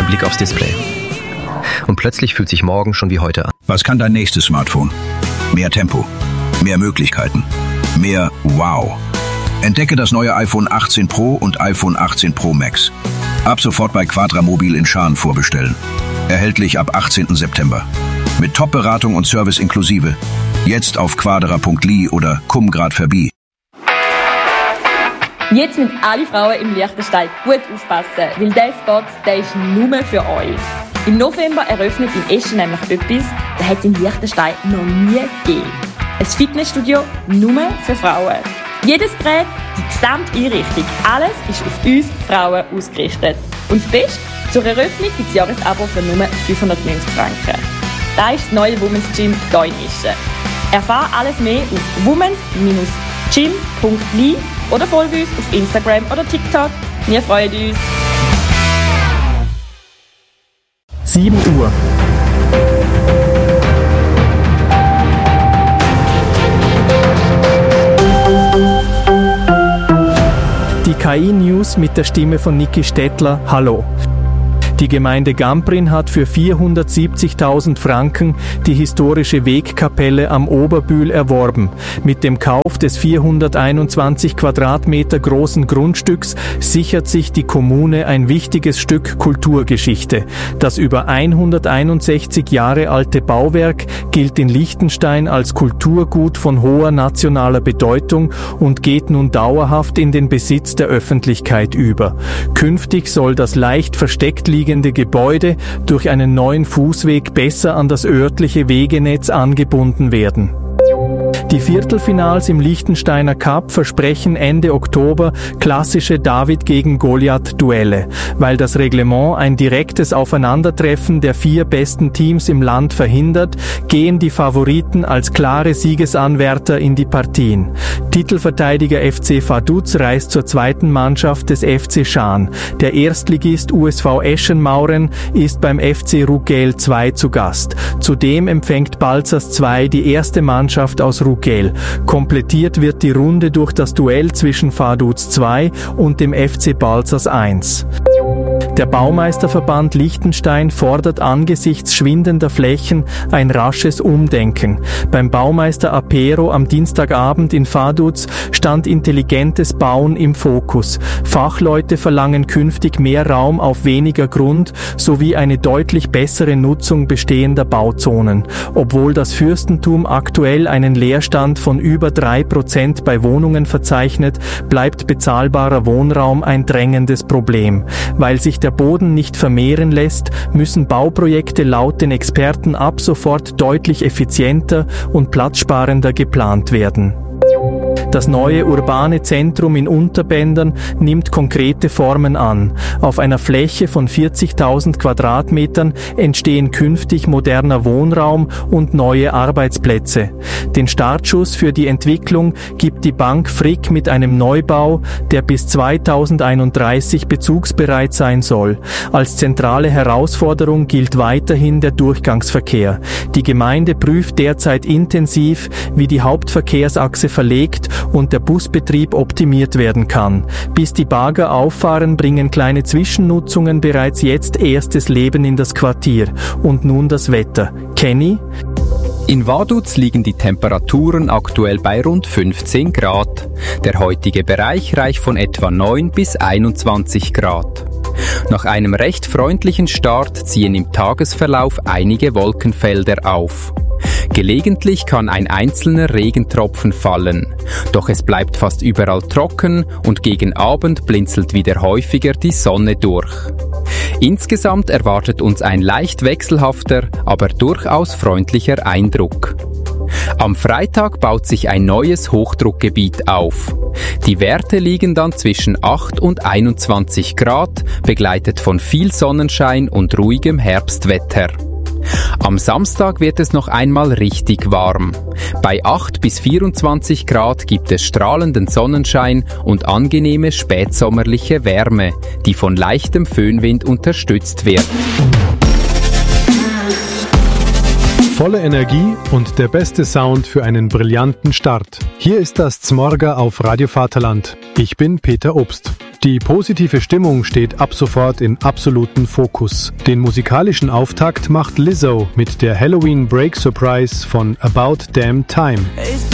Ein Blick aufs Display. Und plötzlich fühlt sich morgen schon wie heute an. Was kann dein nächstes Smartphone? Mehr Tempo, mehr Möglichkeiten, mehr Wow. Entdecke das neue iPhone 18 Pro und iPhone 18 Pro Max. Ab sofort bei Quadramobil in Schaan vorbestellen. Erhältlich ab 18. September. Mit Top-Beratung und Service inklusive. Jetzt auf quadra.li oder komm grad vorbei. Jetzt müssen alle Frauen im Liechtenstein gut aufpassen, weil dieser Spot, der ist nur für euch. Im November eröffnet in Eschen nämlich etwas, das hat es in Liechtenstein noch nie gegeben. Ein Fitnessstudio nur für Frauen. Jedes Gerät, die gesamte Einrichtung, alles ist auf uns Frauen ausgerichtet. Und das Beste, zur Eröffnung gibt es Jahresabo für nur 590 Franken. Das ist das neue Women's Gym hier in Eschen. Erfahre alles mehr auf womens-gym.li oder folge uns auf Instagram oder TikTok. Wir freuen uns. 7 Uhr. Die KI-News mit der Stimme von Niki Stettler. Hallo. Die Gemeinde Gamprin hat für 470.000 Franken die historische Wegkapelle am Oberbühl erworben. Mit dem Kauf des 421 Quadratmeter großen Grundstücks sichert sich die Kommune ein wichtiges Stück Kulturgeschichte. Das über 161 Jahre alte Bauwerk gilt in Liechtenstein als Kulturgut von hoher nationaler Bedeutung und geht nun dauerhaft in den Besitz der Öffentlichkeit über. Künftig soll das leicht versteckt liegende Gebäude durch einen neuen Fußweg besser an das örtliche Wegenetz angebunden werden. Die Viertelfinals im Liechtensteiner Cup versprechen Ende Oktober klassische David gegen Goliath-Duelle. Weil das Reglement ein direktes Aufeinandertreffen der 4 besten Teams im Land verhindert, gehen die Favoriten als klare Siegesanwärter in die Partien. Titelverteidiger FC Vaduz reist zur zweiten Mannschaft des FC Schaan. Der Erstligist USV Eschenmauren ist beim FC Rugel 2 zu Gast. Zudem empfängt Balzers 2 die erste Mannschaft aus Rugel. Komplettiert wird die Runde durch das Duell zwischen Vaduz 2 und dem FC Balzers 1. Der Baumeisterverband Liechtenstein fordert angesichts schwindender Flächen ein rasches Umdenken. Beim Baumeister Apero am Dienstagabend in Vaduz stand intelligentes Bauen im Fokus. Fachleute verlangen künftig mehr Raum auf weniger Grund sowie eine deutlich bessere Nutzung bestehender Bauzonen. Obwohl das Fürstentum aktuell einen Leerstand von über 3% bei Wohnungen verzeichnet, bleibt bezahlbarer Wohnraum ein drängendes Problem. Weil sich der Boden nicht vermehren lässt, müssen Bauprojekte laut den Experten ab sofort deutlich effizienter und platzsparender geplant werden. Das neue urbane Zentrum in Unterbändern nimmt konkrete Formen an. Auf einer Fläche von 40.000 Quadratmetern entstehen künftig moderner Wohnraum und neue Arbeitsplätze. Den Startschuss für die Entwicklung gibt die Bank Frick mit einem Neubau, der bis 2031 bezugsbereit sein soll. Als zentrale Herausforderung gilt weiterhin der Durchgangsverkehr. Die Gemeinde prüft derzeit intensiv, wie die Hauptverkehrsachse verlegt und der Busbetrieb optimiert werden kann. Bis die Bagger auffahren, bringen kleine Zwischennutzungen bereits jetzt erstes Leben in das Quartier. Und nun das Wetter. Kenny? In Vaduz liegen die Temperaturen aktuell bei rund 15 Grad. Der heutige Bereich reicht von etwa 9 bis 21 Grad. Nach einem recht freundlichen Start ziehen im Tagesverlauf einige Wolkenfelder auf. Gelegentlich kann ein einzelner Regentropfen fallen, doch es bleibt fast überall trocken und gegen Abend blinzelt wieder häufiger die Sonne durch. Insgesamt erwartet uns ein leicht wechselhafter, aber durchaus freundlicher Eindruck. Am Freitag baut sich ein neues Hochdruckgebiet auf. Die Werte liegen dann zwischen 8 und 21 Grad, begleitet von viel Sonnenschein und ruhigem Herbstwetter. Am Samstag wird es noch einmal richtig warm. Bei 8 bis 24 Grad gibt es strahlenden Sonnenschein und angenehme spätsommerliche Wärme, die von leichtem Föhnwind unterstützt wird. Volle Energie und der beste Sound für einen brillanten Start. Hier ist das Zmorga auf Radio Vaterland. Ich bin Peter Obst. Die positive Stimmung steht ab sofort im absoluten Fokus. Den musikalischen Auftakt macht Lizzo mit der Halloween Break Surprise von About Damn Time.